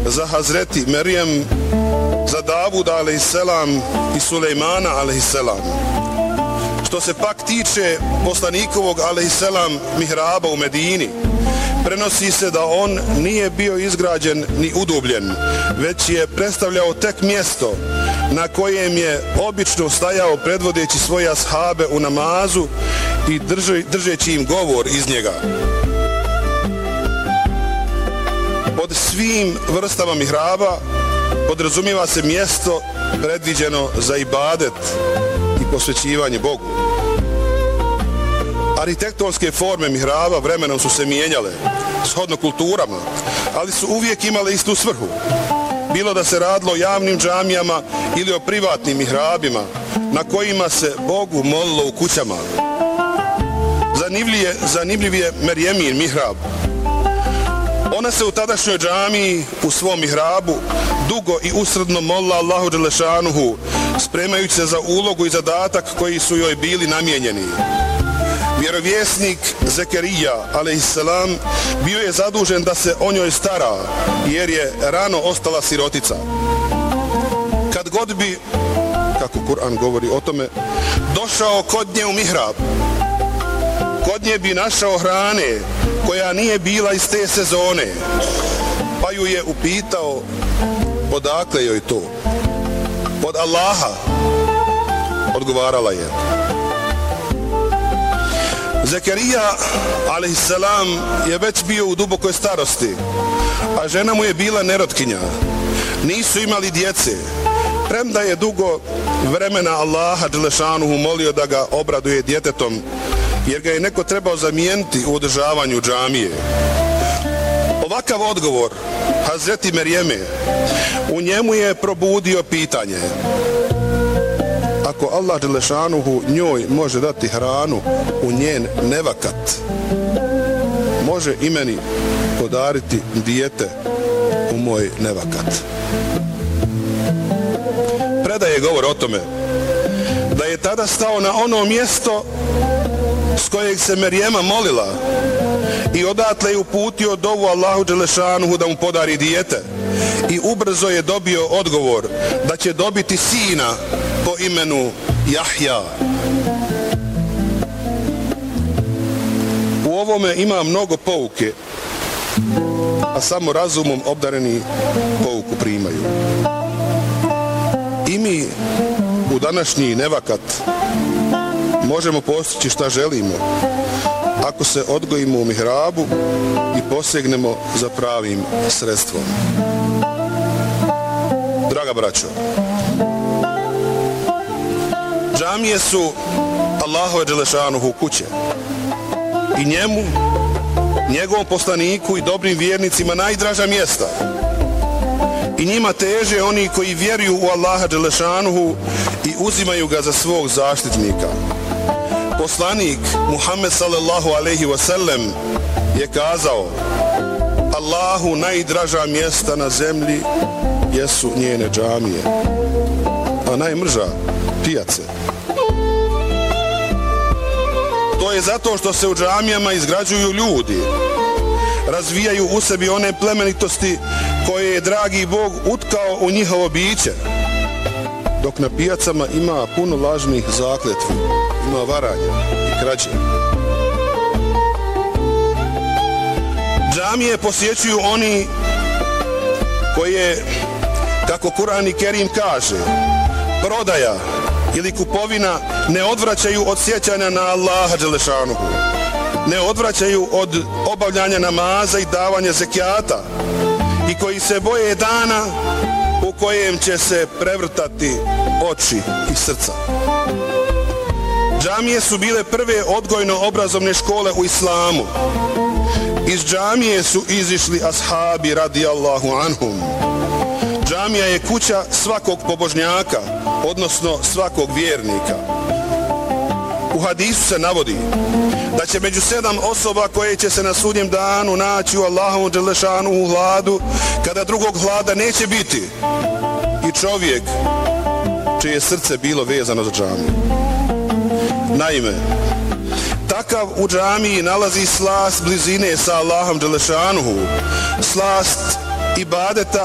za Hazreti Merijem, za Davuda alejselam i Sulejmana alejselam. Što se pak tiče poslanikovog alejselam mihraba u Medini, prenosi se da on nije bio izgrađen ni udubljen, već je predstavljao tek mjesto na kojem je obično stajao predvodeći svoje ashabe u namazu i držeći im govor iz njega. Pod svim vrstama mihraba podrazumijeva se mjesto predviđeno za ibadet i posvećivanje Bogu. Arhitektonske forme mihraba vremenom su se mijenjale, shodno kulturama, ali su uvijek imale istu svrhu. Bilo da se radilo o javnim džamijama ili o privatnim mihrabima na kojima se Bogu molilo u kućama. Zanimljiv je Merjemin mihrab. Ona se u tadašnjoj džamiji u svom mihrabu dugo i usrdno molila Allahu dželešanuhu, spremajući se za ulogu i zadatak koji su joj bili namijenjeni. Vjerovjesnik Zekerija alejselam bio je zadužen da se o njoj stara, jer je rano ostala sirotica. Kad god bi, kako Kur'an govori o tome, došao kod nje u mihrab, kod nje bi našao hrane koja nije bila iz te sezone, pa ju je upitao odakle joj to. Od Allaha, odgovarala je. Zekerija alejselam je već bio u dubokoj starosti, a žena mu je bila nerotkinja. Nisu imali djece, premda je dugo vremena Allaha dželešanuhu molio da ga obraduje djetetom, jer ga je neko trebao zamijeniti u održavanju džamije. Ovakav odgovor Hazreti Merijeme u njemu je probudio pitanje: ako Allah dželešanuhu njoj može dati hranu u njen nevakat, može i meni podariti dijete u moj nevakat. Predaje govor o tome da je tada stao na ono mjesto s kojeg se Merijema molila i odatle je uputio dovu Allahu dželešanuhu da mu podari dijete, i ubrzo je dobio odgovor da će dobiti sina po imenu Jahja. U ovome ima mnogo pouke, a samo razumom obdareni pouku primaju. I mi u današnji nevakat možemo postići šta želimo ako se odgojimo u mihrabu i posegnemo za pravim sredstvom. Draga braćo, džamije su Allahove dželešanuhu kuće i njemu, njegovom poslaniku i dobrim vjernicima najdraža mjesta. I njima teže oni koji vjeruju u Allaha dželešanuhu i uzimaju ga za svog zaštitnika. Poslanik Muhammed sallallahu alejhi ve sellem je kazao: Allahu najdraža mjesta na zemlji jesu njene džamije, a najmrža pijace. To je zato što se u džamijama izgrađuju ljudi, razvijaju u sebi one plemenitosti koje je dragi Bog utkao u njihovo biće, dok na pijacama ima puno lažnih zakletvi, ima varanja i krađe. Džamije posjećuju oni koje, kako Kur'an i Kerim kaže, prodaja ili kupovina ne odvraćaju od sjećanja na Allaha dželešanuhu, ne odvraćaju od obavljanja namaza i davanja zekijata, i koji se boje dana u kojem će se prevrtati oči i srca. Džamije su bile prve odgojno-obrazovne škole u islamu. Iz džamije su izišli ashabi radijallahu anhum. Džamija je kuća svakog pobožnjaka, odnosno svakog vjernika. U hadisu se navodi da će među 7 osoba koje će se na sudnjem danu naći u Allahovom dželešanuhu hladu, kada drugog hlada neće biti, i čovjek čije srce bilo vezano za džamiju. Naime, takav u džamiji nalazi slast blizine sa Allahom dželešanuhu, slast ibadeta